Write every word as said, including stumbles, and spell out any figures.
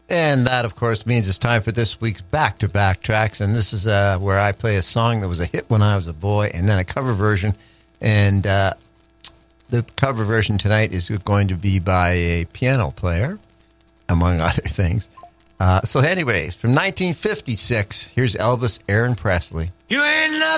And that, of course, means it's time for this week's back-to-back tracks. And this is uh, where I play a song that was a hit when I was a boy, and then a cover version. And uh, the cover version tonight is going to be by a piano player, among other things. Uh, so anyways, from nineteen fifty-six, here's Elvis Aaron Presley. You ain't nothing.